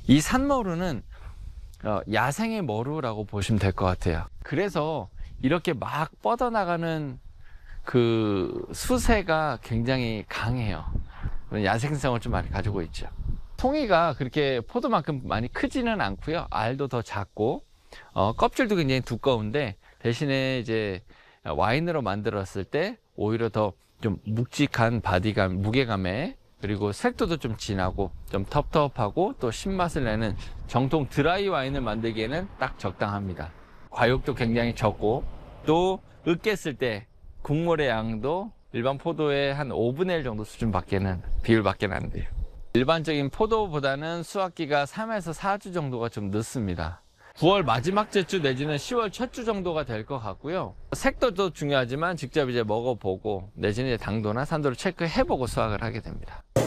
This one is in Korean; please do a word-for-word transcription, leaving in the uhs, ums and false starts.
이 산머루는 어, 야생의 머루라고 보시면 될 것 같아요. 그래서 이렇게 막 뻗어나가는 그 수세가 굉장히 강해요. 야생성을 좀 많이 가지고 있죠. 송이가 그렇게 포도만큼 많이 크지는 않고요. 알도 더 작고 어, 껍질도 굉장히 두꺼운데 대신에 이제 와인으로 만들었을 때 오히려 더 좀 묵직한 바디감, 무게감에, 그리고 색도도 좀 진하고 좀 텁텁하고 또 신맛을 내는 정통 드라이 와인을 만들기에는 딱 적당합니다. 과육도 굉장히 적고 또 으깼을 때 국물의 양도 일반 포도의 한 오분의 일 정도 수준밖에는, 비율밖에 안 돼요. 일반적인 포도보다는 수확기가 삼에서 사 주 정도가 좀 늦습니다. 구월 마지막 주 내지는 시월 첫 주 정도가 될 것 같고요. 색도도 중요하지만 직접 이제 먹어보고 내지는 당도나 산도를 체크해보고 수확을 하게 됩니다.